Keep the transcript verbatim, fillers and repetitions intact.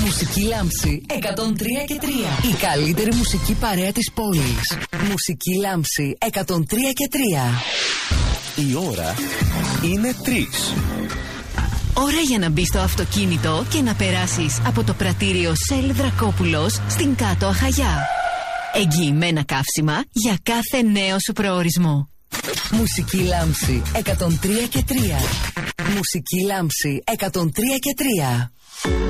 Μουσική Λάμψη εκατόν τρία και τρία. Η καλύτερη μουσική παρέα της πόλης. Μουσική Λάμψη εκατόν τρία και τρία. Η ώρα είναι τρεις. Ώρα για να μπεις στο αυτοκίνητο και να περάσεις από το πρατήριο Σελ Δρακόπουλος στην Κάτω Αχαγιά. Εγγυημένα καύσιμα για κάθε νέο σου προορισμό. Μουσική Λάμψη εκατόν τρία και τρία. Μουσική Λάμψη εκατόν τρία και τρία.